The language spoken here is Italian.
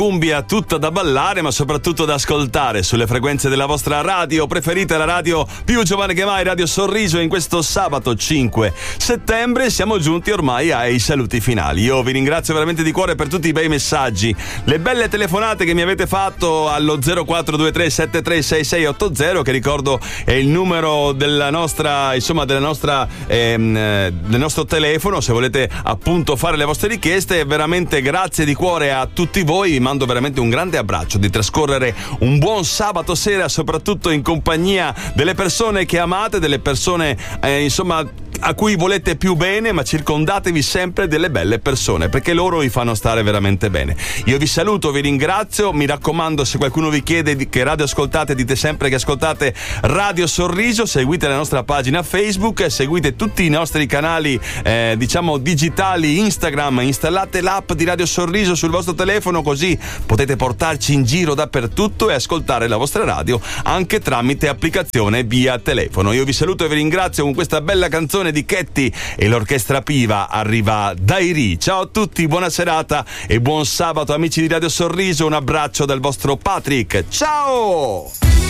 cumbia tutta da ballare, ma soprattutto da ascoltare sulle frequenze della vostra radio preferita, la radio più giovane che mai, Radio Sorriso. In questo sabato 5 settembre siamo giunti ormai ai saluti finali. Io vi ringrazio veramente di cuore per tutti i bei messaggi, le belle telefonate che mi avete fatto allo 0423 736680, che ricordo è il numero del nostro telefono, se volete appunto fare le vostre richieste. Veramente grazie di cuore a tutti voi, vi mando veramente un grande abbraccio, di trascorrere un buon sabato sera, soprattutto in compagnia delle persone che amate, delle persone a cui volete più bene, ma circondatevi sempre delle belle persone, perché loro vi fanno stare veramente bene. Io vi saluto, vi ringrazio, mi raccomando, se qualcuno vi chiede che radio ascoltate, dite sempre che ascoltate Radio Sorriso, seguite la nostra pagina Facebook, seguite tutti i nostri canali digitali, Instagram, installate l'app di Radio Sorriso sul vostro telefono, così potete portarci in giro dappertutto e ascoltare la vostra radio anche tramite applicazione via telefono. Io vi saluto e vi ringrazio con questa bella canzone di Chetti e l'orchestra Piva, arriva Dairi. Ciao a tutti, buona serata e buon sabato amici di Radio Sorriso, un abbraccio dal vostro Patrick, ciao!